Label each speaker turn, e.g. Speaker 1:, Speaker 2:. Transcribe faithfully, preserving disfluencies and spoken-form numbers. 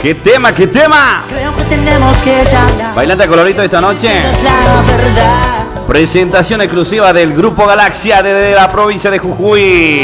Speaker 1: ¡Qué tema, qué tema!
Speaker 2: Creo que tenemos que charlar.
Speaker 1: Bailante colorito esta noche.
Speaker 2: Es la verdad.
Speaker 1: Presentación exclusiva del Grupo Galaxia desde la provincia de Jujuy.